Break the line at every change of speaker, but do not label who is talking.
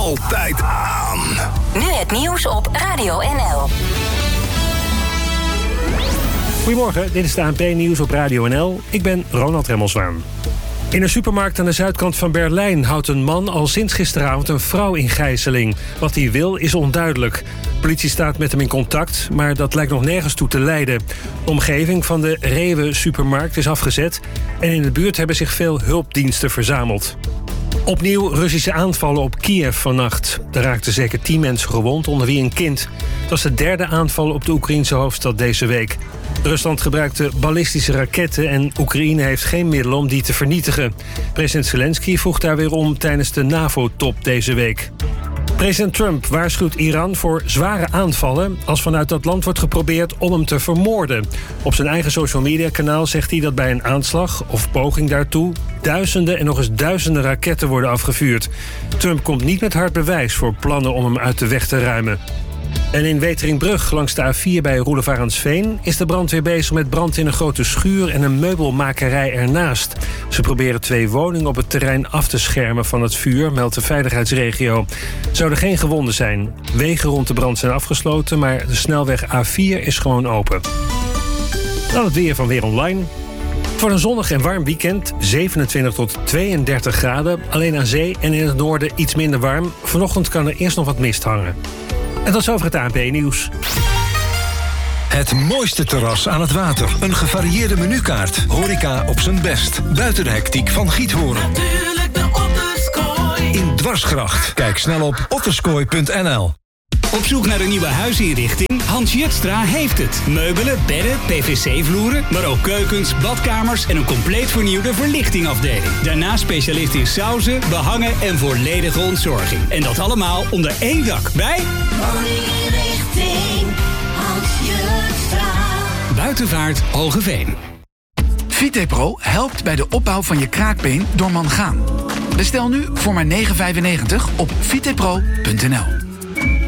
altijd aan.
Nu het nieuws op Radio NL.
Goedemorgen, dit is de ANP-nieuws op Radio NL. Ik ben Ronald Remmelswaan. In een supermarkt aan de zuidkant van Berlijn houdt een man al sinds gisteravond een vrouw in gijzeling. Wat hij wil is onduidelijk. De politie staat met hem in contact, maar dat lijkt nog nergens toe te leiden. De omgeving van de Rewe supermarkt is afgezet en in de buurt hebben zich veel hulpdiensten verzameld. Opnieuw Russische aanvallen op Kiev vannacht. Er raakten zeker 10 mensen gewond, onder wie een kind. Het was de derde aanval op de Oekraïense hoofdstad deze week. Rusland gebruikte ballistische raketten en Oekraïne heeft geen middelen om die te vernietigen. President Zelensky vroeg daar weer om tijdens de NAVO-top deze week. President Trump waarschuwt Iran voor zware aanvallen als vanuit dat land wordt geprobeerd om hem te vermoorden. Op zijn eigen social media kanaal zegt hij dat bij een aanslag of poging daartoe duizenden en nog eens duizenden raketten worden afgevuurd. Trump komt niet met hard bewijs voor plannen om hem uit de weg te ruimen. En in Weteringbrug, langs de A4 bij Roelevarensveen, is de brandweer bezig met brand in een grote schuur en een meubelmakerij ernaast. Ze proberen 2 woningen op het terrein af te schermen van het vuur, meldt de veiligheidsregio. Er zouden geen gewonden zijn. Wegen rond de brand zijn afgesloten, maar de snelweg A4 is gewoon open. Dan het weer van Weer Online. Voor een zonnig en warm weekend, 27 tot 32 graden. Alleen aan zee en in het noorden iets minder warm. Vanochtend kan er eerst nog wat mist hangen. En tot zover het ANP-nieuws.
Het mooiste terras aan het water. Een gevarieerde menukaart. Horeca op zijn best. Buiten de hectiek van Giethoorn.
Natuurlijk de Otterskooi.
In Dwarsgracht. Kijk snel op otterskooi.nl.
Op zoek naar een nieuwe huisinrichting? Hans Jutstra heeft het. Meubelen, bedden, PVC-vloeren, maar ook keukens, badkamers en een compleet vernieuwde verlichtingafdeling. Daarnaast specialist in sauzen, behangen en volledige ontzorging. En dat allemaal onder één dak bij
Woninginrichting Hans Jutstra.
Buitenvaart Hogeveen.
VitePro helpt bij de opbouw van je kraakbeen door mangaan. Bestel nu voor maar €9,95 op vitepro.nl.